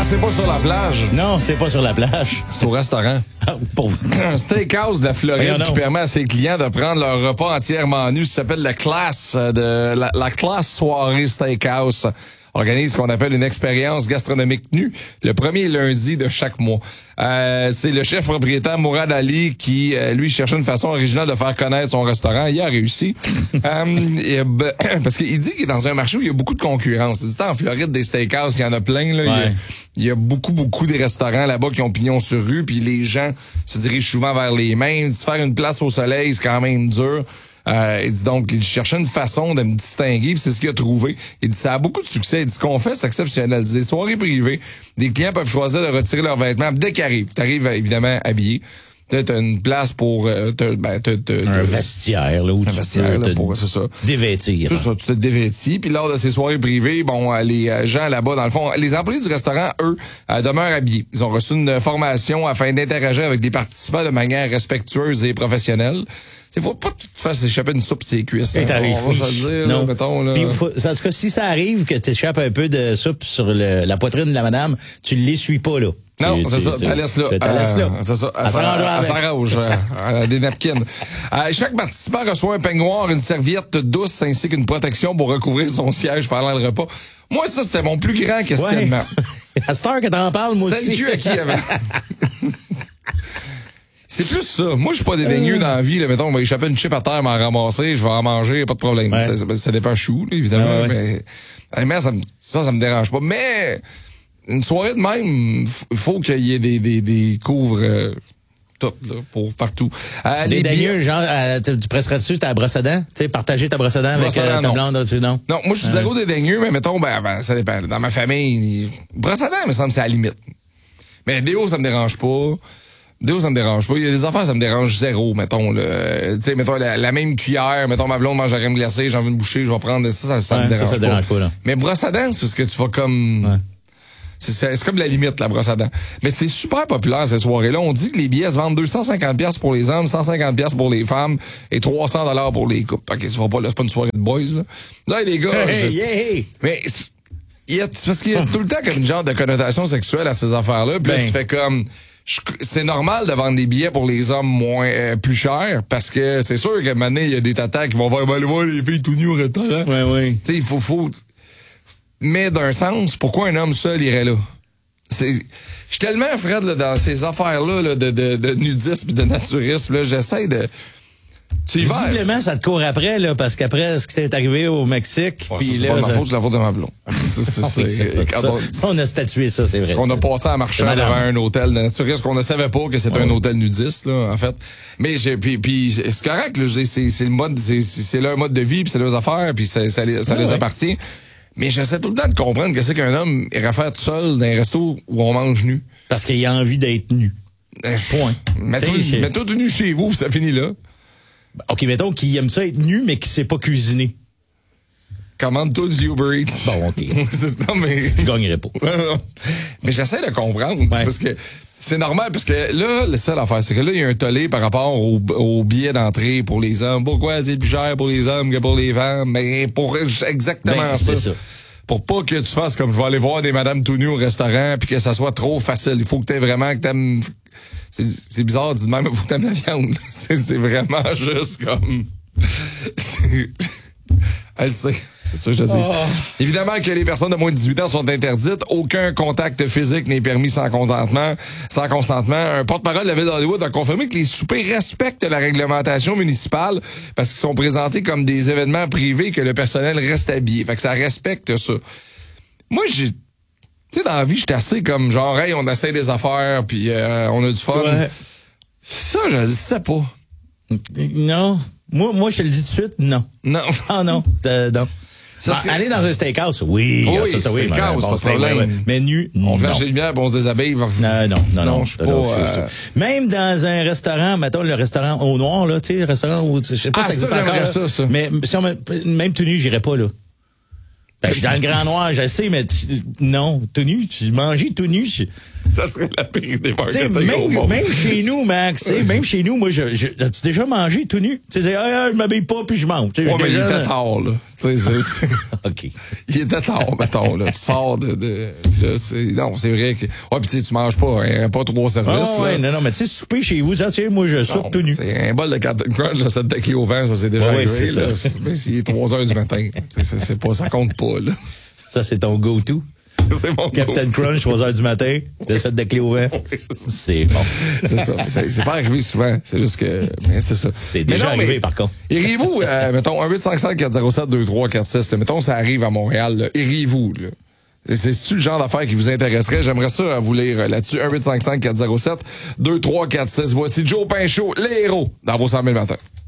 Ah, c'est pas sur la plage. Non, c'est pas sur la plage. C'est au restaurant. Un steakhouse de la Floride qui permet à ses clients de prendre leur repas entièrement nu. Ça s'appelle la classe la classe soirée steakhouse. Organise ce qu'on appelle une expérience gastronomique nue le premier lundi de chaque mois. C'est le chef propriétaire Mourad Ali qui, lui, cherchait une façon originale de faire connaître son restaurant. Il a réussi. Parce qu'il dit qu'il est dans un marché où il y a beaucoup de concurrence. Il dit en Floride, des steakhouses, il y en a plein. Là. Ouais. Il y a beaucoup de restaurants là-bas qui ont pignon sur rue, puis les gens se dirigent souvent vers les mêmes. Se faire une place au soleil, c'est quand même dur. Il dit donc, il cherchait une façon de me distinguer, puis c'est ce qu'il a trouvé. Il dit, ça a beaucoup de succès. Il dit, ce qu'on fait, c'est exceptionnel. Il dit, des soirées privées, des clients peuvent choisir de retirer leurs vêtements dès qu'ils arrivent. T'arrives évidemment habillé. T'as une place pour un vestiaire là où tu peux c'est ça. Dévêtir. C'est ça, tu te dévêtis. Puis lors de ces soirées privées, bon, les gens là-bas, dans le fond, les employés du restaurant, eux, demeurent habillés. Ils ont reçu une formation afin d'interagir avec des participants de manière respectueuse et professionnelle. Il faut pas que tu te fasses échapper une soupe sur les cuisses. On va se le dire, non. Là, mettons. Là. Puis, en tout cas, si ça arrive que tu échappes un peu de soupe sur la poitrine de la madame, tu l'essuies pas, là. Non, c'est ça, t'as laisse là. C'est ça, elle s'arrange, des napkins. Chaque participant reçoit un peignoir, une serviette douce ainsi qu'une protection pour recouvrir son siège pendant le repas. Moi, ça, c'était mon plus grand questionnement. Ouais. À cette heure que t'en parles, moi aussi. C'était le cul à qui avait... C'est plus ça. Moi, je suis pas dédaigneux dans la vie. Là. Mettons, on va échapper une chip à terre, m'en ramasser, je vais en manger, pas de problème. Ouais. Ça dépend chou, là, évidemment. Ouais. Mais ça me dérange pas. Mais une soirée de même, faut qu'il y ait des couvres tout là, pour partout. Dédaigneux, genre, tu presserais-tu ta brosse à dents? Tu sais, partager ta brosse à dents avec ta blonde, non? Non, moi, je suis zéro dédaigneux, mais mettons, ça dépend. Dans ma famille, brosse à dents, me semble, c'est à la limite. Mais déo, ça me dérange pas. Déo, ça me dérange pas. Il y a des affaires, ça me dérange zéro, mettons. Tu sais, mettons, la même cuillère, mettons, ma blonde mange la crème glacée, j'en veux une bouchée, je vais prendre ça me dérange pas. Ça dérange pas, là. Mais brosse à dents, c'est ce que tu vas comme... Ouais. C'est comme la limite, la brosse à dents. Mais c'est super populaire, ces soirées-là. On dit que les billets se vendent 250$ pour les hommes, 150$ pour les femmes et 300$ pour les couples. OK, tu vas pas, là, c'est pas une soirée de boys, là. Là, les gars... Mais... parce qu'il y a tout le temps comme une genre de connotation sexuelle à ces affaires-là. Puis là, tu fais comme... C'est normal de vendre des billets pour les hommes plus chers parce que c'est sûr qu'à un moment donné, il y a des tatas qui vont faire aller voir les filles tout nues au restaurant. Oui. Tu sais, il faut... Mais d'un sens, pourquoi un homme seul irait là? Je suis tellement, Fred, là, dans ces affaires-là là, de nudisme et de naturisme, là, j'essaie de... Visiblement, ça te court après, là, parce qu'après, ce qui t'est arrivé au Mexique... c'est pas ma faute, c'est la faute de ma blonde. Ça, on a statué ça, c'est vrai. On a passé à marcher devant un hôtel de naturisme qu'on ne savait pas que c'était un hôtel nudiste, là, en fait. Mais puis c'est correct, là, c'est le mode, c'est leur mode de vie, puis c'est leurs affaires, puis ça les appartient. Mais j'essaie tout le temps de comprendre que c'est qu'un homme irait faire tout seul dans un resto où on mange nu. Parce qu'il a envie d'être nu. Point. Mets-toi nu chez vous, puis ça finit là. OK, mettons qu'il aime ça être nu, mais qu'il sait pas cuisiner. Commande-toi du Uber Eats. Bon, OK. Non, mais... Je gagnerais pas. Mais j'essaie de comprendre. Parce que c'est normal, parce que là, la seule affaire, c'est que là, il y a un tollé par rapport au billet d'entrée pour les hommes. Pourquoi c'est plus cher pour les hommes que pour les femmes? Mais pour exactement ça. C'est ça. Pour pas que tu fasses comme je vais aller voir des madames tout nues au restaurant puis que ça soit trop facile. Il faut que t'aies vraiment que t'aimes... C'est bizarre, dis de même, il faut que t'aimes la viande. C'est vraiment juste comme... Elle sait. C'est ça que je dis. Évidemment que les personnes de moins de 18 ans sont interdites. Aucun contact physique n'est permis sans consentement. Un porte-parole de la ville d'Hollywood a confirmé que les soupers respectent la réglementation municipale parce qu'ils sont présentés comme des événements privés que le personnel reste habillé. Fait que ça respecte ça. Moi, tu sais, dans la vie, j'étais assez comme genre, hey, on essaie des affaires, puis on a du fun. Ouais. Ça, je le sais pas. Non. Moi, je te le dis tout de suite, non. Non. Ah non. Non. Aller dans un steakhouse, oui. Ça, oui, steakhouse, pas de problème. Mais nu, on flash les lumières, on se déshabille. Non, je suis pas... Même dans un restaurant, mettons le restaurant au noir, là, tu sais, le restaurant où... Je sais pas si ça existe encore. Ça. Mais si même tout nu, j'irais pas là. Je suis dans le grand noir, je sais, mais non, tout nu, tu manges tout nu. Ça serait la pire des marketing au monde. Même chez nous, Max, même chez nous, moi, as-tu déjà mangé tout nu? Tu sais, je m'habille pas puis je mange. Ouais, mais il était tard, là. OK. Il était tard, mettons, là. Tu sors non, c'est vrai que, ouais, pis tu manges pas 3 services, ouais, non, mais tu sais, souper chez vous, ça, tu sais, moi, je soupe tout nu. Un bol de Captain Crunch, là, ça te clé au vent, ça, c'est déjà arrivé, c'est là. Ça. Mais c'est 3 heures du matin. C'est pas, ça compte pas, là. Ça, c'est ton go-to. C'est mon Captain Crunch, 3 heures du matin, le set de clé au vent. C'est bon. C'est ça. C'est pas arrivé souvent. C'est juste que, mais c'est ça. C'est déjà arrivé, par contre. Iriez-vous, mettons, 1-855-407-2346, mettons, ça arrive à Montréal, là. Iriez-vous, là. C'est-tu le genre d'affaires qui vous intéresserait? J'aimerais ça vous lire là-dessus. 1-855-407-2346. Voici Joe Pinchot, les héros, dans vos 100 000 matins.